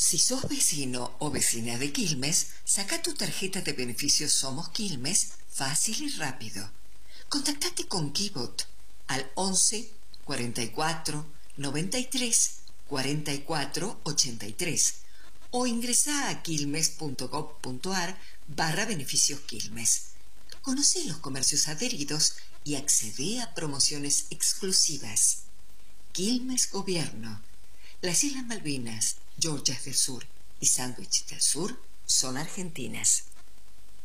Si sos vecino o vecina de Quilmes, saca tu tarjeta de beneficios Somos Quilmes fácil y rápido. Contactate con Kibot al 11 44 93 44 83 o ingresa a quilmes.gov.ar/beneficios Quilmes. Conoce los comercios adheridos y accede a promociones exclusivas. Quilmes Gobierno. Las Islas Malvinas, Georgias del Sur y Sándwich del Sur son argentinas.